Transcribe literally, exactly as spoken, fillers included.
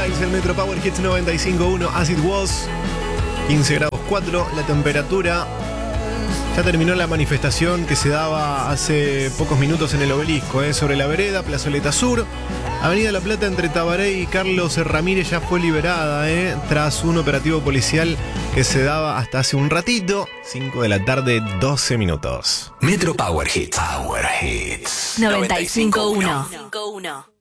Styles, el Metro Power Hits noventa y cinco punto uno, As It Was, quince grados cuatro, la temperatura. Ya terminó la manifestación que se daba hace pocos minutos en el Obelisco, ¿eh? Sobre la vereda, Plazoleta Sur, Avenida La Plata entre Tabaré y Carlos Ramírez ya fue liberada, ¿eh? Tras un operativo policial que se daba hasta hace un ratito, cinco de la tarde, doce minutos. Metro Power Hits. Power Hits. noventa y cinco punto uno.